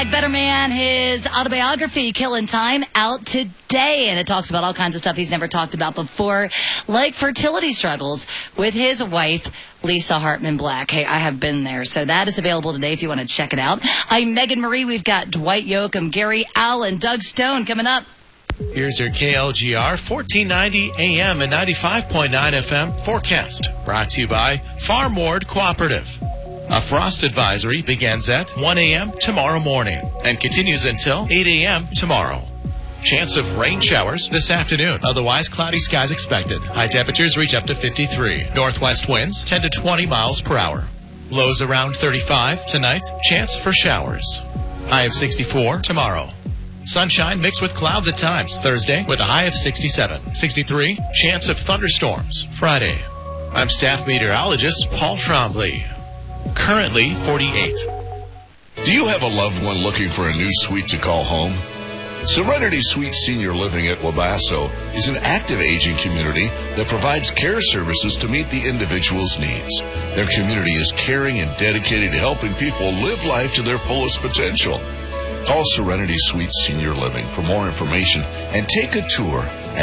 Steve Betterman, his autobiography, Killing Time, out today. And it talks about all kinds of stuff he's never talked about before, like fertility struggles with his wife, Lisa Hartman Black. Hey, I have been there. So that is available today if you want to check it out. I'm Megan Marie. We've got Dwight Yoakam, Gary Allen, Doug Stone coming up. Here's your KLGR 1490 AM and 95.9 FM forecast. Brought to you by Farm Ward Cooperative. A frost advisory begins at 1 a.m. tomorrow morning and continues until 8 a.m. tomorrow. Chance of rain showers this afternoon. Otherwise, cloudy skies expected. High temperatures reach up to 53. Northwest winds 10 to 20 miles per hour. Lows around 35 tonight. Chance for showers. High of 64 tomorrow. Sunshine mixed with clouds at times Thursday with a high of 67. 63, chance of thunderstorms Friday. I'm staff meteorologist Paul Trombley. Currently 48. Do you have a loved one looking for a new suite to call home? Serenity Suite Senior Living at Wabasso is an active aging community that provides care services to meet the individual's needs. Their community is caring and dedicated to helping people live life to their fullest potential. Call Serenity Suite Senior Living for more information and take a tour at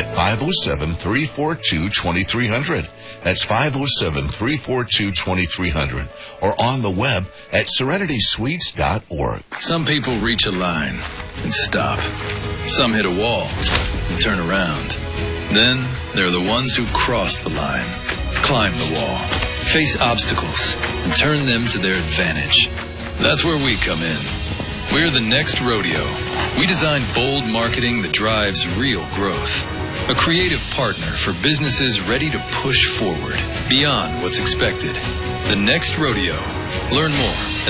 507-342-2300. That's 507-342-2300 or on the web at serenitysweets.org. Some people reach a line and stop. Some hit a wall and turn around. Then there are the ones who cross the line, climb the wall, face obstacles, and turn them to their advantage. That's where we come in. We're the Next Rodeo. We design bold marketing that drives real growth. A creative partner for businesses ready to push forward beyond what's expected. The Next Rodeo. Learn more at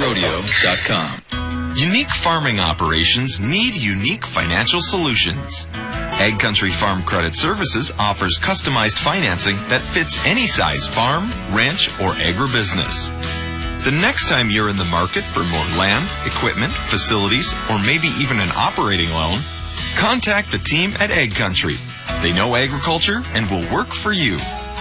thenextrodeo.com. Unique farming operations need unique financial solutions. Ag Country Farm Credit Services offers customized financing that fits any size farm, ranch, or agribusiness. The next time you're in the market for more land, equipment, facilities, or maybe even an operating loan, contact the team at Ag Country. They know agriculture and will work for you.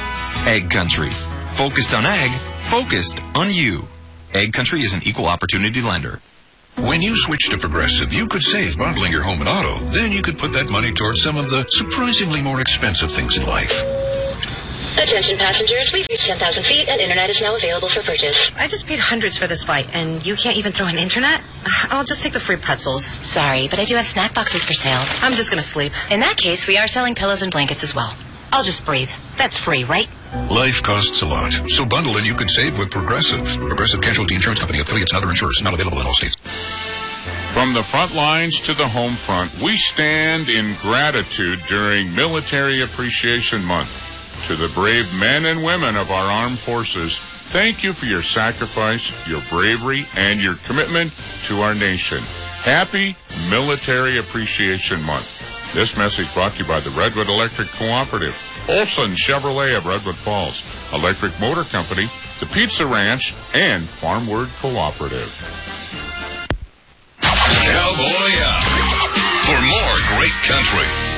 Ag Country. Focused on ag, focused on you. Ag Country is an equal opportunity lender. When you switch to Progressive, you could save bundling your home and auto. Then you could put that money towards some of the surprisingly more expensive things in life. Attention passengers, we've reached 10,000 feet and internet is now available for purchase. I just paid hundreds for this flight and you can't even throw an internet? I'll just take the free pretzels. Sorry, but I do have snack boxes for sale. I'm just gonna sleep. In that case, we are selling pillows and blankets as well. I'll just breathe. That's free, right? Life costs a lot, so bundle and you could save with Progressive. Progressive Casualty Insurance Company, affiliates and other insurers, not available in all states. From the front lines to the home front, we stand in gratitude during Military Appreciation Month. To the brave men and women of our armed forces, thank you for your sacrifice, your bravery, and your commitment to our nation. Happy Military Appreciation Month. This message brought to you by the Redwood Electric Cooperative, Olson Chevrolet of Redwood Falls, Electric Motor Company, the Pizza Ranch, and Farm Word Cooperative. Cowboy up for more great country.